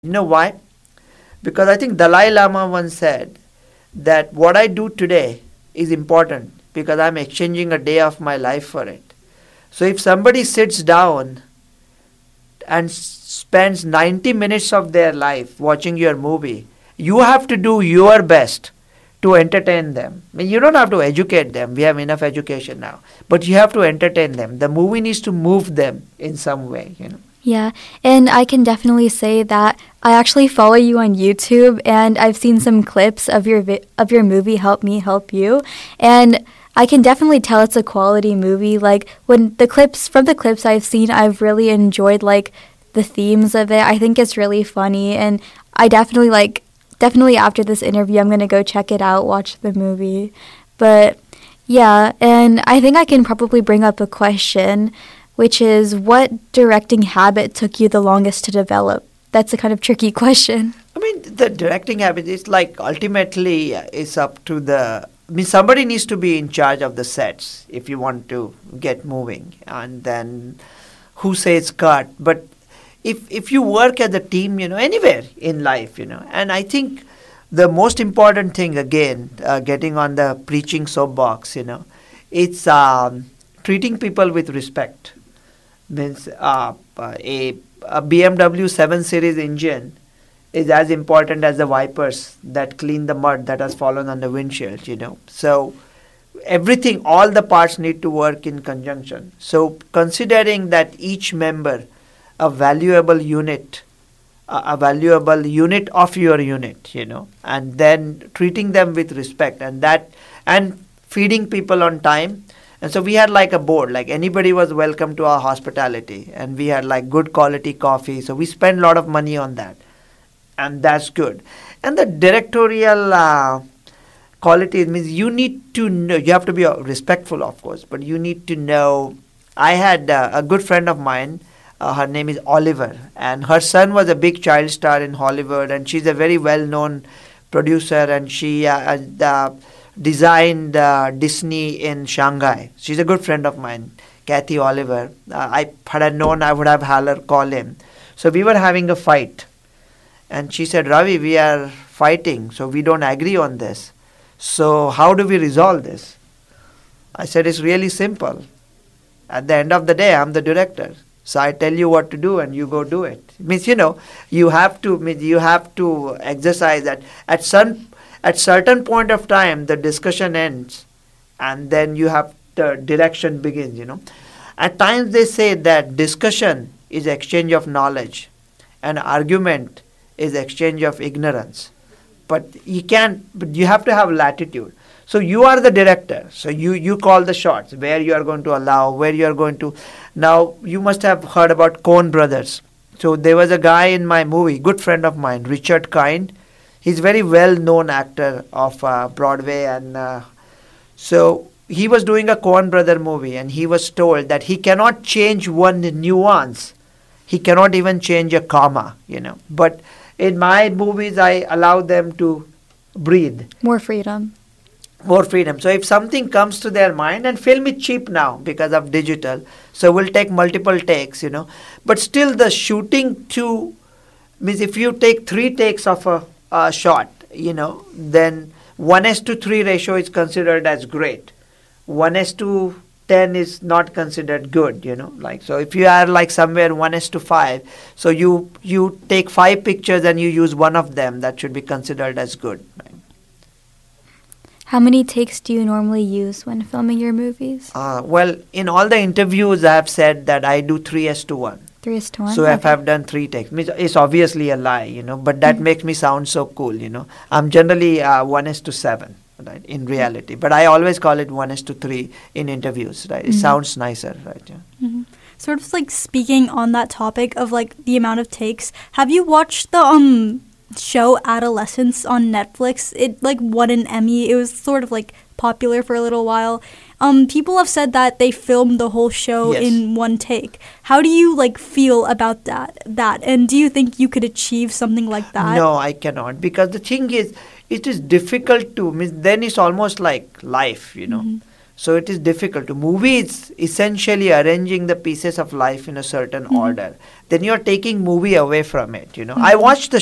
You know why? Because I think Dalai Lama once said that what I do today is important because I'm exchanging a day of my life for it. So if somebody sits down and spends 90 minutes of their life watching your movie, you have to do your best to entertain them. I mean, you don't have to educate them. We have enough education now. But you have to entertain them. The movie needs to move them in some way. Yeah, and I can definitely say that I actually follow you on YouTube, and I've seen some clips of your movie Help Me Help You, and I can definitely tell it's a quality movie. Like when from the clips I've seen, I've really enjoyed like the themes of it. I think it's really funny, and I definitely after this interview I'm going to go check it out, watch the movie. But yeah, and I think I can probably bring up a question, which is what directing habit took you the longest to develop? That's a kind of tricky question. I mean, the directing habit is like ultimately it's up to somebody needs to be in charge of the sets if you want to get moving. And then who says cut? But if you work as a team, anywhere in life, and I think the most important thing, again, getting on the preaching soapbox, it's treating people with respect. Means a BMW 7 Series engine is as important as the wipers that clean the mud that has fallen on the windshield, So everything, all the parts need to work in conjunction. So considering that each member a valuable unit of your unit, and then treating them with respect and feeding people on time. And so we had like a board, like anybody was welcome to our hospitality, and we had like good quality coffee. So we spent a lot of money on that, and that's good. And the directorial quality means you need to know, you have to be respectful, of course, but you need to know. I had a good friend of mine, her name is Oliver, and her son was a big child star in Hollywood, and she's a very well-known producer, and she designed Disney in Shanghai. She's a good friend of mine, Kathy Oliver. Had I known, I would have had her call him. So we were having a fight. And she said, Ravi, we are fighting, so we don't agree on this. So how do we resolve this? I said, it's really simple. At the end of the day, I'm the director. So I tell you what to do and you go do it. It means, you have to exercise that. At certain point of time, the discussion ends, and then the direction begins, At times they say that discussion is exchange of knowledge and argument is exchange of ignorance. But you have to have latitude. So you are the director. So you call the shots, where you are going to allow, where you are going to. Now, you must have heard about Coen Brothers. So there was a guy in my movie, good friend of mine, Richard Kind. He's a very well-known actor of Broadway, and so he was doing a Coen Brother movie, and he was told that he cannot change one nuance. He cannot even change a comma, But in my movies, I allow them to breathe. More freedom. So if something comes to their mind, and film is cheap now because of digital, so we'll take multiple takes, But still the shooting means if you take 3 takes of a shot, then 1:3 ratio is considered as great. 1:10 is not considered good, So if you are like somewhere 1:5, so you take 5 pictures and you use one of them, that should be considered as good. Right? How many takes do you normally use when filming your movies? Well, in all the interviews, I have said that I do 3:1. 3:1. So if I've done 3 takes, it's obviously a lie, but that makes me sound so cool, I'm generally 1:7, right, in reality. But I always call it 1:3 in interviews, right? It sounds nicer, right? Yeah. Mm-hmm. Sort of like speaking on that topic of like the amount of takes, have you watched the show Adolescence on Netflix? It like won an Emmy. It was sort of like popular for a little while. People have said that they filmed the whole show in one take. How do you like feel about that? And do you think you could achieve something like that? No, I cannot, because the thing is, it is difficult to. Then it's almost like life, So it is difficult. To movie, it's essentially arranging the pieces of life in a certain order. Then you're taking movie away from it. I watched the